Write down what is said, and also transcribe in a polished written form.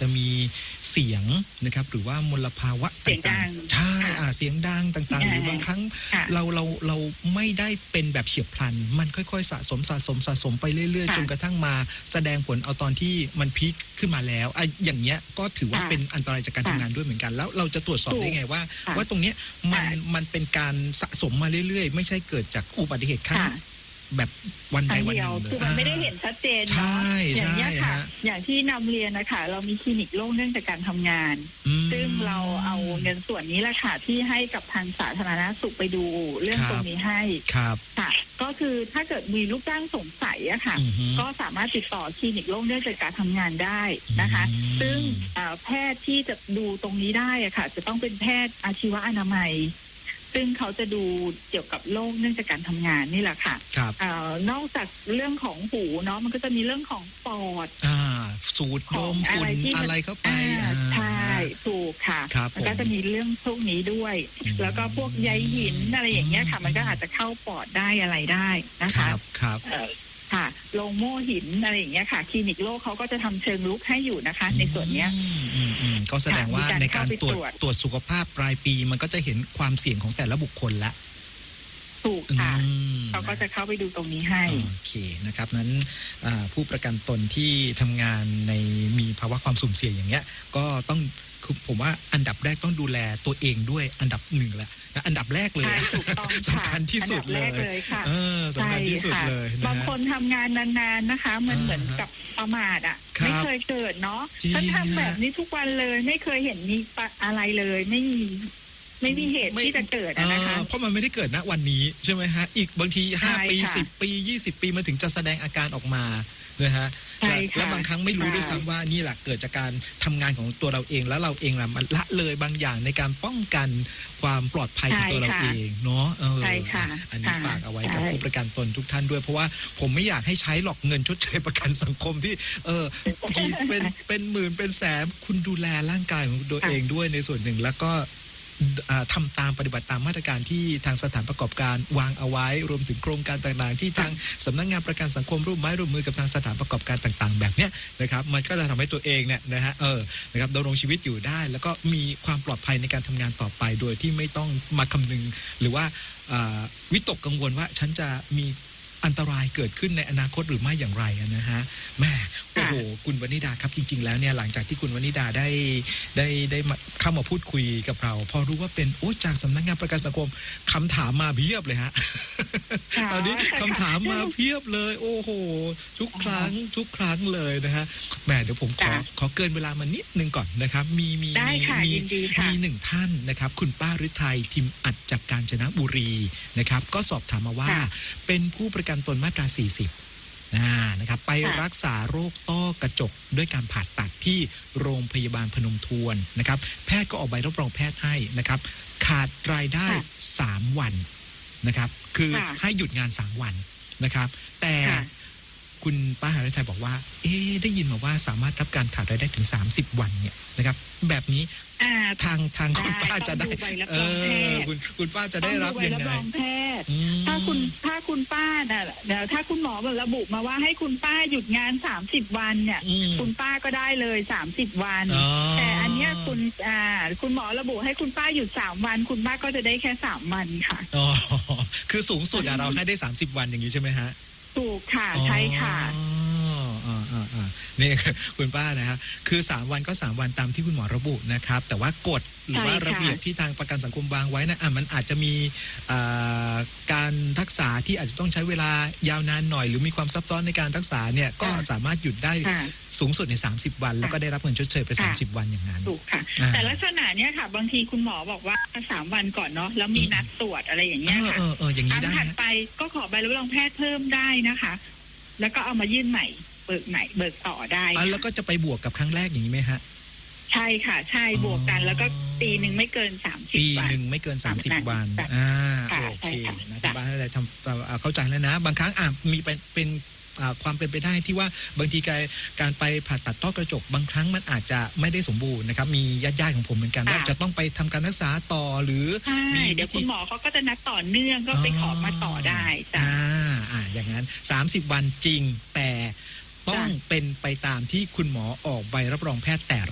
จะมีเสียงนะครับหรือว่ามลภาวะต่างๆใช่เสียงดังต่างๆหรือบางครั้งเราไม่ได้เป็นแบบเฉียบพลันมันค่อยๆสะสมไปเรื่อยๆจนกระทั่งมาแสดงผลเอาตอนที่มันพีคขึ้นมาแล้วอย่างเงี้ยก็ถือว่าเป็นอันตรายจากการทำงานด้วยเหมือนกันแล้วเราจะตรวจสอบได้ไงว่าตรงเนี้ยมันเป็นการสะสมมาเรื่อยๆไม่ใช่เกิดจากอุบัติเหตุครั้งแบบวันใดวันหนึ่งเลยคือมันไม่ได้เห็นชัดเจนเนาะอย่างนี้ค่ะอย่างที่นำเรียนนะคะเรามีคลินิกโล่งเนื่องจากการทำงานซึ่งเราเอาเงินส่วนนี้แหละค่ะที่ให้กับทางสาธารณสุขไปดูเรื่องตรงนี้ให้ค่ะก็คือถ้าเกิดมีลูกจ้างสงสัยอะค่ะก็สามารถติดต่อคลินิกโล่งเนื่องจากการทำงานได้นะคะซึ่งแพทย์ที่จะดูตรงนี้ได้อะค่ะจะต้องเป็นแพทย์อาชีวะอนามัยซึ่งเขาจะดูเกี่ยวกับโรคเนื่องจากการทำงานนี่แหละค่ะนอกจากเรื่องของหูเนาะมันก็จะมีเรื่องของปอดสูดดมฝุ่นอะไรเข้าไปใช่ถูกค่ะมันก็จะมีเรื่องพวกนี้ด้วยแล้วก็พวกใยหินอะไรอย่างเงี้ยค่ะมันก็อาจจะเข้าปอดได้อะไรได้นะคะครับค่ะโลงโม่หินอะไรอย่างเงี้ยค่ะคลินิกโลกเขาก็จะทำเชิงลุกให้อยู่นะคะในส่วนเนี้ยก็แสดงว่าในการตรวจสุขภาพปลายปีมันก็จะเห็นความเสี่ยงของแต่ละบุคคลละถูกค่ะเขาก็จะเข้าไปดูตรงนี้ให้โอเคนะครับนั้นผู้ประกันตนที่ทำงานในมีภาวะความสุ่มเสี่ยงอย่างเงี้ยก็ต้องคือผมว่าอันดับแรกต้องดูแลตัวเองด้วยอันดับหนึ่งแหละนะอันดับแรกเลยสำคัญที่สุดเลยสำคัญที่สุดเลยบางคนทำงานนานๆนะคะมันเหมือนกับประมาทอ่ะไม่เคยเกิดเนาะถ้าทำแบบนี้ทุกวันเลยไม่เคยเห็นมีอะไรเลยไม่มีเหตุที่จะเกิดนะคะเพราะมันไม่ได้เกิดณวันนี้ใช่ไหมฮะอีกบางที5ปี10ปี20ปีมันถึงจะแสดงอาการออกมานะฮะและบางครั้งไม่รู้ด้วยซ้ำว่านี่แหละเกิดจากการทำงานของตัวเราเองแล้วเราเองมันละเลยบางอย่างในการป้องกันความปลอดภัยของตัวเราเองเนาะอันนี้ฝากเอาไว้กับผู้ประกันตนทุกท่านด้วยเพราะว่าผมไม่อยากให้ใช้หลอกเงินชดเชยประกันสังคมที่กี่เป็นหมื่นเป็นแสนคุณดูแลร่างกายของตัวเองด้วยในส่วนหนึ่งแล้วก็ทำตามปฏิบัติตามมาตรการที่ทางสถานประกอบการวางเอาไว้รวมถึงโครงการต่างๆที่ทางสำนักงานประกันสังคมร่วมไม้ร่วมมือกับทางสถานประกอบการต่างๆแบบเนี้ยนะครับมันก็จะทำให้ตัวเองเนี่ยนะฮะนะครับดำรงชีวิตอยู่ได้แล้วก็มีความปลอดภัยในการทำงานต่อไปโดยที่ไม่ต้องมาคำนึงหรือว่าวิตกกังวลว่าฉันจะมีอันตรายเกิดขึ้นในอนาคตหรือไม่อย่างไรนะฮะแม่โอ้โหคุณวนิดาครับจริงๆแล้วเนี่ยหลังจากที่คุณวนิดาได้เข้ามาพูดคุยกับเราพอรู้ว่าเป็นจากสำนักงานประกันสังคมคำถามมาเพียบเลยฮะตอนนี้คำถามมาเพียบเลยโอ้โหทุกครั้งเลยนะฮะแม่เดี๋ยวผมขอเกินเวลามานิดนึงก่อนนะครับมีหนึ่งท่านนะครับคุณป้าฤทัยทิมอัดจากกาญจนบุรีนะครับก็สอบถามมาว่าเป็นผู้ประกันตนมาตรา40นะครับไปรักษาโรคต้อกระจกด้วยการผ่าตัดที่โรงพยาบาลพนมทวนนะครับแพทย์ก็ออกใบรับรองแพทย์ให้นะครับขาดรายได้3วันนะครับคือให้หยุดงาน3วันนะครับแต่คุณป้าหฤทัยบอกว่าได้ยินมาว่าสามารถรับการขาดรายได้ถึง30วันเนี่ยนะครับแบบนี้ทางคุณป้าจะได้คุณป้าจะได้รับยังไงถ้าคุณป้าน่ะเดี๋ยวถ้าคุณหมอระบุมาว่าให้คุณป้าหยุดงาน30วันเนี่ยคุณป้าก็ได้เลย30วันแต่อันเนี้ยคุณหมอระบุให้คุณป้าหยุด3วันคุณป้าก็จะได้แค่3วันค่ะคือสูงสุดเราให้ได้30วันอย่างนี้ใช่ไหมฮะถูกค่ะใช่ค่ะนี่คุณป้านะฮะคือ3วันก็3วันตามที่คุณหมอระบุนะครับแต่ว่ากฎหรือว่าระเบียบที่ทางประกันสังคมวางไว้นะมันอาจจะมีการรักษาที่อาจจะต้องใช้เวลายาวนานหน่อยหรือมีความซับซ้อนในการรักษาเนี่ยก็สามารถหยุดได้สูงสุดใน30วันแล้วก็ได้รับเงินชดเชยไป30วันอย่างนั้นถูกค่ะแต่ลักษณะเนี้ยค่ะบางทีคุณหมอบอกว่า3วันก่อนเนาะแล้วมีนัดตรวจอะไรอย่างเงี้ยค่ะอย่างนี้ได้ถัดไปก็ขอใบรับรองแพทย์เพิ่มได้นะคะแล้วก็เอามายื่นใหม่เบิกต่อได้แล้วก็จะไปบวกกับครั้งแรกอย่างนี้ไหมฮะใช่ค่ะใช่บวกกันแล้วก็ปีนึงไม่เกิน30 ปีนึงไม่เกิน30วันโอเคนะที่บ้านอะไรทำเข้าใจแล้วนะบางครั้งมีเป็นความเป็นไปได้ที่ว่าบางทีการไปผ่าตัดต้อกระจกบางครั้งมันอาจจะไม่ได้สมบูรณ์นะครับมีญาติๆของผมเหมือนกันว่าจะต้องไปทำการรักษาต่อหรือเดี๋ยวคุณหมอเขาก็จะนัดต่อเนื่องก็ไปขอมาต่อได้อย่างนั้น30วันจริงแต่ต้องเป็นไปตามที่คุณหมอออกใบรับรองแพทย์แต่